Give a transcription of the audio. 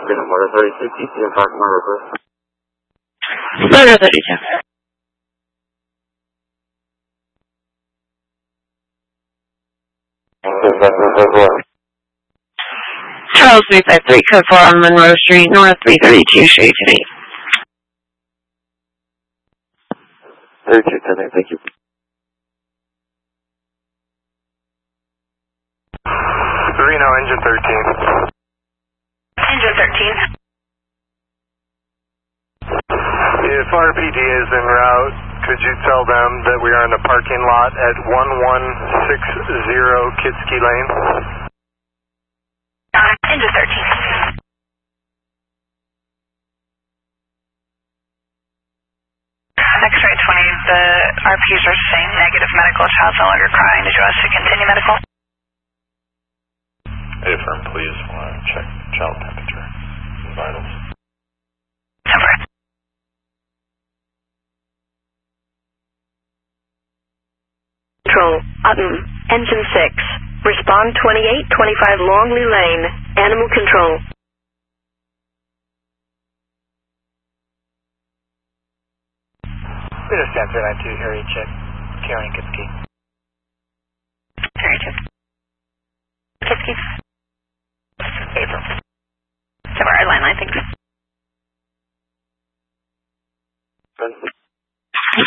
Motor 36, ECM Park, my request. Motor 32. Charles 353, code 4 on Monroe Street, North 332, Shady City. 3210, thank you. 3 now, engine 13. Engine 13. If RPD is en route, could you tell them that we are in the parking lot at 1160 Kitsky Lane? Engine 13. X-ray 20, the RPs are saying negative medical. Child's no longer crying. Did you want us to continue medical? Affirm, please. Want to check child temperature and vitals. Over. Control, Utton, engine 6. Respond 2825 Longley Lane, animal control. We understand 392, area check, carrying Kitsky.